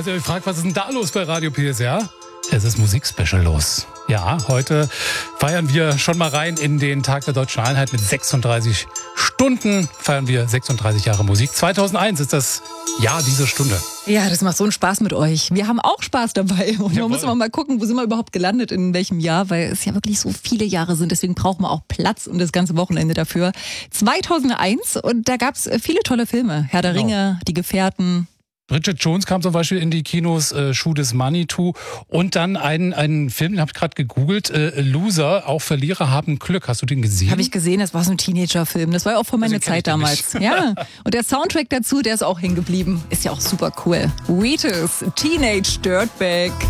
Falls ihr euch fragt, was ist denn da los bei Radio PSR? Es ist Musikspecial los. Ja, heute feiern wir schon mal rein in den Tag der Deutschen Einheit mit 36 Stunden. Feiern wir 36 Jahre Musik. 2001 ist das Jahr dieser Stunde. Ja, das macht so einen Spaß mit euch. Wir haben auch Spaß dabei. Und da muss man mal gucken, wo sind wir überhaupt gelandet, in welchem Jahr, weil es ja wirklich so viele Jahre sind. Deswegen brauchen wir auch Platz und das ganze Wochenende dafür. 2001 und da gab es viele tolle Filme. Herr der Ringe, Die Gefährten. Bridget Jones kam zum Beispiel in die Kinos, Shoot is Money To. Und dann einen Film, den habe ich gerade gegoogelt, Loser, auch Verlierer haben Glück. Hast du den gesehen? Habe ich gesehen, das war so ein Teenager-Film. Das war ja auch vor meiner Zeit damals. Ja. Und der Soundtrack dazu, der ist auch hängen geblieben. Ist ja auch super cool. Wheatus, Teenage Dirtbag.